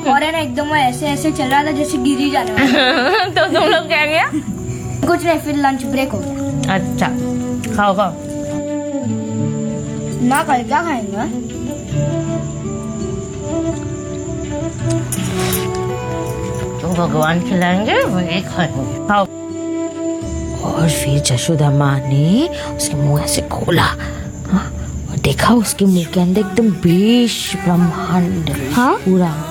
और है ना एकदम वो ऐसे ऐसे चल रहा था जैसे गिर ही जाने वाला। तो तुम लोग क्या किया? कुछ नहीं, फिर लंच ब्रेक हो गया। अच्छा, खाओ खाओ। ना कल क्या खाएंगे? तो भगवान खिलाएंगे वही खाएंगे, खाओ। और फिर जशोदा माँ ने उसके मुंह ऐसे खोला, हाँ, और देखा उसके मुंह के अंदर एकदम बीज ब्रह्मांड, हाँ, पूरा